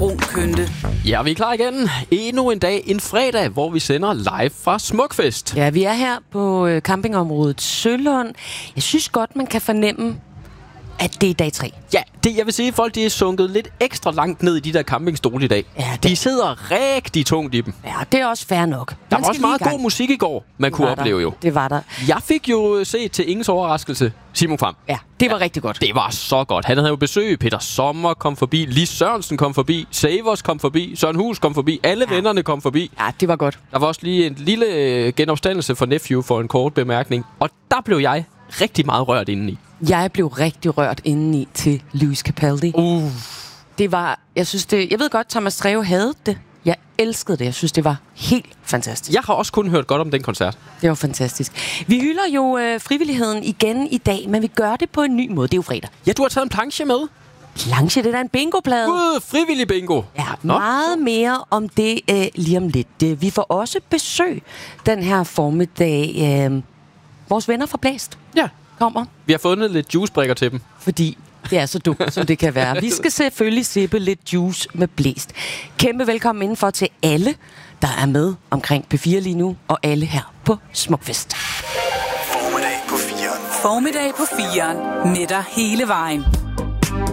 Brun Kønte. Ja, vi er klar igen. Endnu en dag, en fredag, hvor vi sender live fra Smukfest. Ja, vi er her på campingområdet Sølund. Jeg synes godt, man kan fornemme, at det er dag 3. Ja, jeg vil sige, at folk de er sunket lidt ekstra langt ned i de der campingstole i dag. Ja, de sidder rigtig tungt i dem. Ja, det er også fair nok. Der var også meget god musik i går, man kunne opleve jo. Det var der. Jeg fik jo set til ingens overraskelse Simon Kvam. Ja, det var rigtig godt. Det var så godt. Han havde jo besøg. Peter Sommer kom forbi. Lis Sørensen kom forbi. Savers kom forbi. Søren Hus kom forbi. Alle vennerne kom forbi. Ja, det var godt. Der var også lige en lille genopstandelse for Nephew for en kort bemærkning. Og der blev jeg rigtig meget rørt indeni. Jeg blev rigtig rørt indeni til Lewis Capaldi. Det var, jeg ved godt, Thomas Treve havde det. Jeg elskede det. Jeg synes, det var helt fantastisk. Jeg har også kun hørt godt om den koncert. Det var fantastisk. Vi hylder jo frivilligheden igen i dag, men vi gør det på en ny måde. Det er jo fredag. Ja, du har taget en planche med. Planche, det er da en bingoplade. Frivillig bingo. Ja, meget mere om det lige om lidt. Vi får også besøg den her formiddag. Vores venner fra Blæst kommer. Vi har fundet lidt juicebrikker til dem. Fordi det er så dumt, som det kan være. Vi skal selvfølgelig sippe lidt juice med Blæst. Kæmpe velkommen indenfor til alle, der er med omkring P4 lige nu, og alle her på Smukfest. Formiddag på 4'eren. Med dig hele vejen.